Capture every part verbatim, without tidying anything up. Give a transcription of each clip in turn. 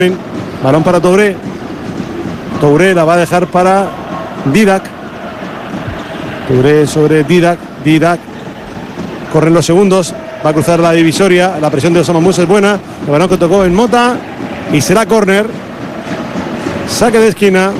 Balón para Touré. Touré la va a dejar para Didac. Touré sobre Didac. Didac. Corren los segundos. Va a cruzar la divisoria. La presión de Osama Musa es buena. El balón que tocó en Mota. Y será córner. Saque de esquina.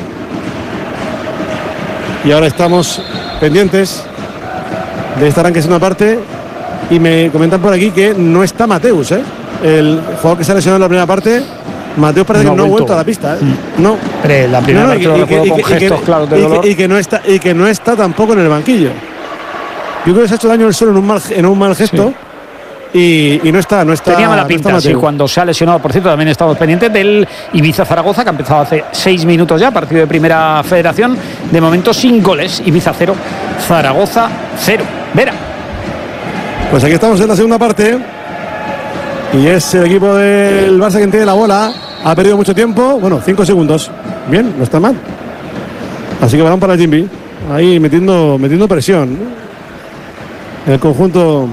Y ahora estamos pendientes de esta arranque segunda parte. Y me comentan por aquí que no está Mateus, ¿eh? El jugador que se ha lesionado en la primera parte. Mateus parece no que no ha vuelto. vuelto a la pista, ¿eh? No. Pero la primera no, no, parte lo recuerdo con gestos claros de dolor. Y que no está, y que no está tampoco en el banquillo. Yo creo que se ha hecho daño el solo en un mal, en un mal gesto. Sí. Y, y no está, no está. Tenía mala pinta, no sí, cuando se ha lesionado. Por cierto, también estamos pendientes del Ibiza-Zaragoza, que ha empezado hace seis minutos ya, partido de Primera Federación. De momento sin goles. Ibiza cero, Zaragoza cero. Vera. Pues aquí estamos en la segunda parte. Y es el equipo del Barça quien tiene la bola. Ha perdido mucho tiempo. Bueno, cinco segundos. Bien, no está mal. Así que balón para Jimby. Ahí metiendo, metiendo presión. El conjunto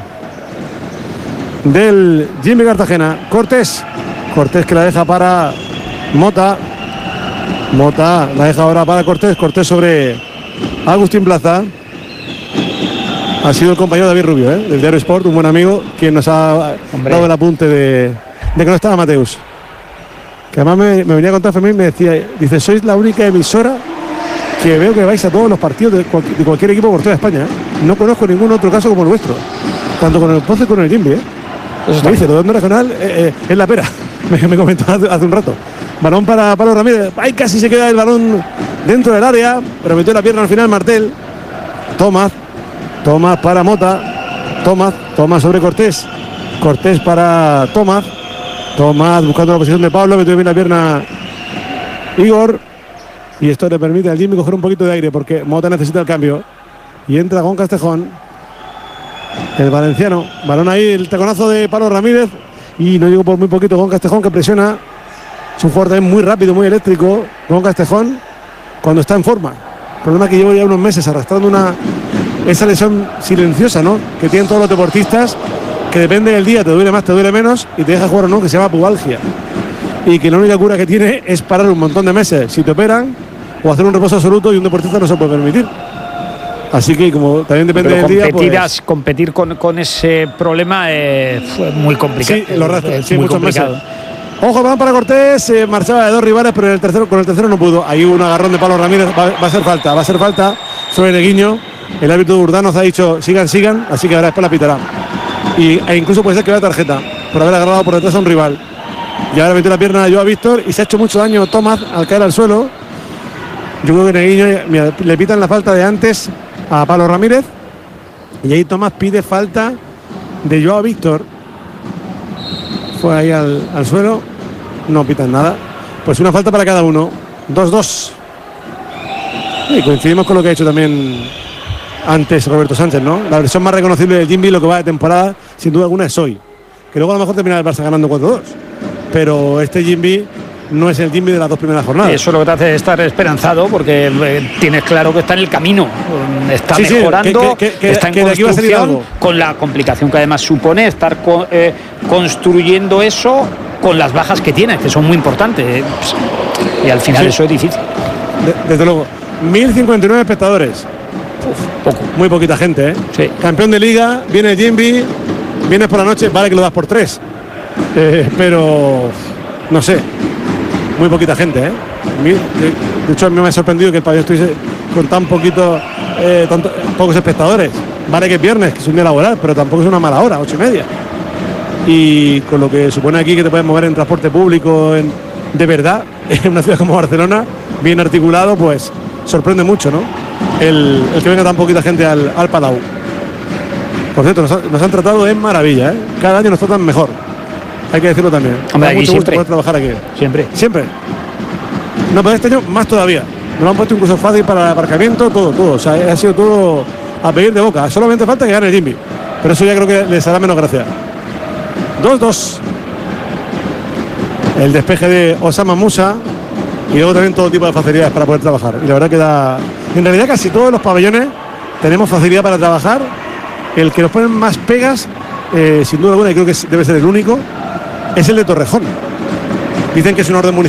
del Jimby Cartagena. Cortés. Cortés que la deja para Mota. Mota la deja ahora para Cortés. Cortés sobre Agustín Plaza. Ha sido el compañero David Rubio, ¿eh? Del Diario Sport, un buen amigo, quien nos ha Hombre. dado el apunte de, de que no estaba Mateus. Que además me, me venía a contar Fermín y me decía, dice, sois la única emisora que veo que vais a todos los partidos de, cual, de cualquier equipo por toda España, ¿eh? No conozco ningún otro caso como el vuestro, tanto con el Ponce como con el Jimby, ¿eh? Eso me dice, lo de regional eh, eh, es la pera, me, me comentó hace, hace un rato. Balón para Pablo Ramírez, ay, casi se queda el balón dentro del área, pero metió la pierna al final Martel. Tomás. Tomás para Mota. Tomás, Tomás sobre Cortés. Cortés para Tomás. Tomás buscando la posición de Pablo. Metió bien la pierna Igor. Y esto le permite al Jimmy coger un poquito de aire porque Mota necesita el cambio. Y entra con Castejón. El valenciano. Balón ahí, el taconazo de Pablo Ramírez. Y no llegó por muy poquito con Castejón, que presiona. Es un jugador también muy rápido, muy eléctrico. Con Castejón cuando está en forma. El problema es que llevo ya unos meses arrastrando una... esa lesión silenciosa, ¿no? Que tienen todos los deportistas, que depende del día, te duele más, te duele menos y te deja jugar o no, que se llama pubalgia. Y que la única cura que tiene es parar un montón de meses si te operan o hacer un reposo absoluto, y un deportista no se puede permitir. Así que como también depende Pero del día, pues... competir con, con ese problema eh, fue muy complicado. Sí, lo rastro, es sí, muy muchos complicado. meses. Ojo, van para Cortés, eh, marchaba de dos rivales, pero en el tercero, con el tercero no pudo. Ahí hubo un agarrón de Pablo Ramírez, va, va a ser falta, va a ser falta sobre Neguiño. El árbitro de Urdanos ha dicho sigan, sigan, así que ahora después la pitará. Y, e incluso puede ser que vea tarjeta por haber agarrado por detrás a un rival. Y ahora metió la pierna a Joao Víctor y se ha hecho mucho daño Tomás al caer al suelo. Yo creo que Neguiño, mira, le pitan la falta de antes a Pablo Ramírez. Y ahí Tomás pide falta de Joao Víctor. Fue ahí al, al suelo. No pitan nada. Pues una falta para cada uno. dos dos. Y coincidimos con lo que ha hecho también antes Roberto Sánchez, ¿no? La versión más reconocible del Jimby, lo que va de temporada, sin duda alguna, es hoy. Que luego a lo mejor termina el Barça ganando cuatro dos. Pero este Jimby no es el Jimby de las dos primeras jornadas. Eso es lo que te hace estar esperanzado, porque eh, tienes claro que está en el camino. Está sí, mejorando, sí, que, que, que, está en que construcción, con la complicación que además supone estar co eh, construyendo eso con las bajas que tiene, que son muy importantes. Y al final sí, eso es difícil. De, desde luego. mil cincuenta y nueve espectadores. Uf, poco. Muy poquita gente, ¿eh? Sí. Campeón de liga, viene Jimby, vienes por la noche, vale que lo das por tres. Eh, pero no sé, muy poquita gente, ¿eh? De hecho, a mí me ha sorprendido que el pabellón estuviese con tan poquito, eh, tanto, pocos espectadores. Vale que es viernes, que es un día laboral, pero tampoco es una mala hora, ocho y media. Y con lo que supone aquí que te puedes mover en transporte público, en, de verdad, en una ciudad como Barcelona, bien articulado, pues sorprende mucho, ¿no? El, el que venga tan poquita gente al, al Palau. Por cierto, nos, ha, nos han tratado de maravilla, ¿eh? Cada año nos tratan mejor. Hay que decirlo también. Hombre, aquí siempre. Poder trabajar aquí. Siempre. Siempre. No, pero este año más todavía. Nos han puesto incluso fácil para el aparcamiento, todo, todo. O sea, ha sido todo a pedir de boca. Solamente falta que gane el Jimby. Pero eso ya creo que les hará menos gracia. dos dos. El despeje de Osama Musa. Y luego también todo tipo de facilidades para poder trabajar. Y la verdad que da... En realidad casi todos los pabellones tenemos facilidad para trabajar. El que nos ponen más pegas, eh, sin duda alguna, y creo que debe ser el único, es el de Torrejón. Dicen que es un orden municipal.